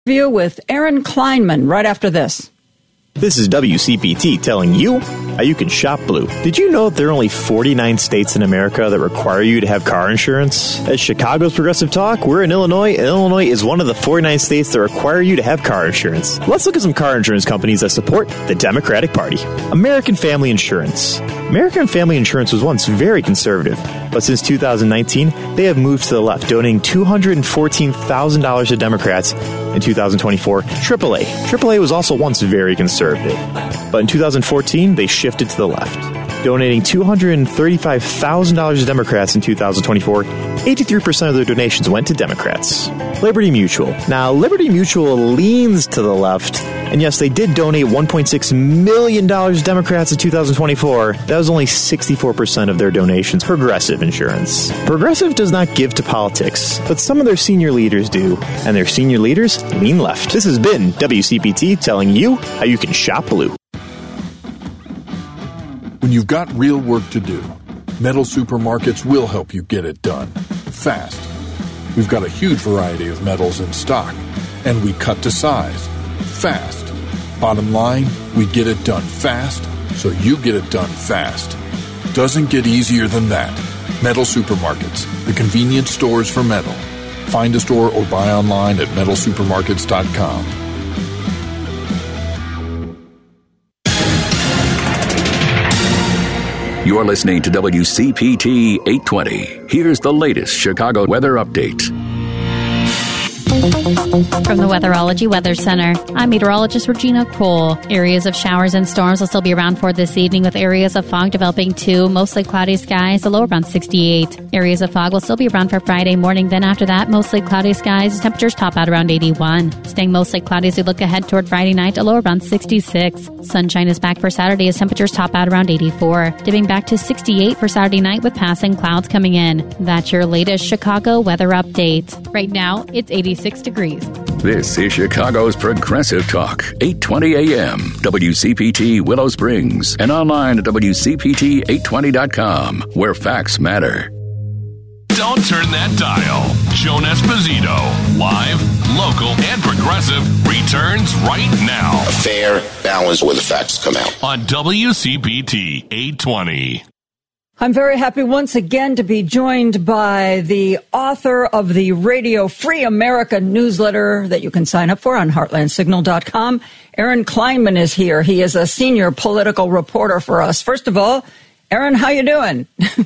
With Aaron Kleinman right after this. This is WCPT telling you how you can shop blue. Did you know that there are only 49 states in America that require you to have car insurance? At Chicago's Progressive Talk, we're in Illinois, and Illinois is one of the 49 states that require you to have car insurance. Let's look at some car insurance companies that support the Democratic Party. American Family Insurance. American Family Insurance was once very conservative, but since 2019, they have moved to the left, donating $214,000 to Democrats. In 2024, AAA. AAA was also once very conservative, but in 2014, they shifted to the left, donating $235,000 to Democrats in 2024. 83% of their donations went to Democrats. Liberty Mutual. Now, Liberty Mutual leans to the left, and yes, they did donate $1.6 million to Democrats in 2024. That was only 64% of their donations. Progressive Insurance. Progressive does not give to politics, but some of their senior leaders do, and their senior leaders lean left. This has been WCPT telling you how you can shop blue. When you've got real work to do, Metal Supermarkets will help you get it done fast. We've got a huge variety of metals in stock, and we cut to size fast. Bottom line, we get it done fast, so you get it done fast. Doesn't get easier than that. Metal Supermarkets, the convenience stores for metal. Find a store or buy online at metalsupermarkets.com. You're listening to WCPT 820. Here's the latest Chicago weather update. From the Weatherology Weather Center, I'm meteorologist Regina Cole. Areas of showers and storms will still be around for this evening, with areas of fog developing too. Mostly cloudy skies, a low around 68. Areas of fog will still be around for Friday morning. Then after that, mostly cloudy skies. Temperatures top out around 81. Staying mostly cloudy as we look ahead toward Friday night, a low around 66. Sunshine is back for Saturday as temperatures top out around 84. Dipping back to 68 for Saturday night with passing clouds coming in. That's your latest Chicago weather update. Right now, it's 86 degrees. This is Chicago's Progressive Talk, 820 AM, WCPT Willow Springs, and online at WCPT820.com, where facts matter. Don't turn that dial. Joan Esposito, live, local, and progressive, returns right now. A fair balance where the facts come out. On WCPT 820. I'm very happy once again to be joined by the author of the Radio Free America newsletter that you can sign up for on heartlandsignal.com. Aaron Kleinman is here. He is a senior political reporter for us. First of all, Aaron, how you doing?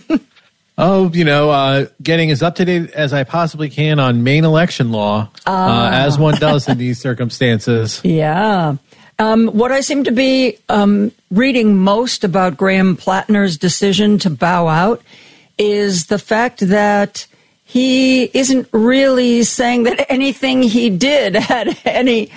Getting as up to date as I possibly can on Maine election law, as one does in these circumstances. Yeah. What I seem to be reading most about Graham Plattner's decision to bow out is the fact that he isn't really saying that anything he did had any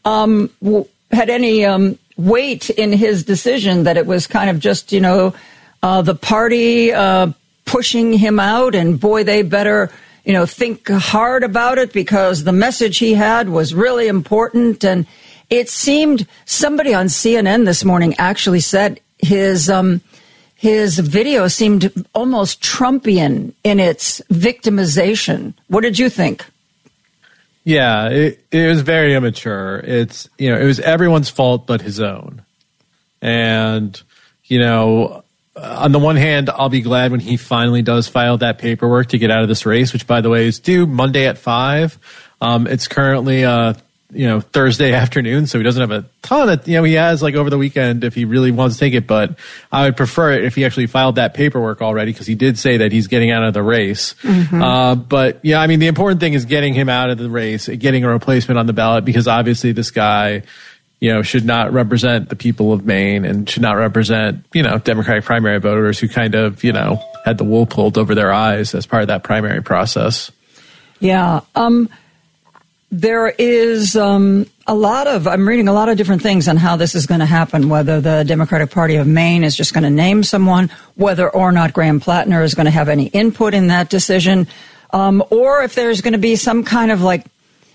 weight in his decision, that it was kind of just, the party pushing him out, and boy, they better, think hard about it because the message he had was really important. And it seemed somebody on CNN this morning actually said his video seemed almost Trumpian in its victimization. What did you think? Yeah, it was very immature. It was everyone's fault but his own. And, on the one hand, I'll be glad when he finally does file that paperwork to get out of this race, which, by the way, is due Monday at 5. It's currently Thursday afternoon, so he doesn't have a ton of, he has like over the weekend if he really wants to take it, but I would prefer it if he actually filed that paperwork already, because he did say that he's getting out of the race. Mm-hmm. But yeah, the important thing is getting him out of the race, getting a replacement on the ballot, because obviously this guy, should not represent the people of Maine and should not represent, Democratic primary voters who kind of, had the wool pulled over their eyes as part of that primary process. Yeah. There is I'm reading a lot of different things on how this is going to happen, whether the Democratic Party of Maine is just going to name someone, whether or not Graham Plattner is going to have any input in that decision, or if there's going to be some kind of like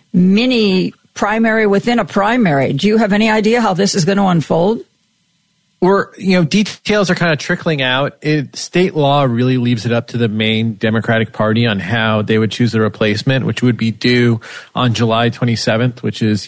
mini primary within a primary. Do you have any idea how this is going to unfold? details are kind of trickling out. State law really leaves it up to the main Democratic Party on how they would choose the replacement, which would be due on July 27th, which is,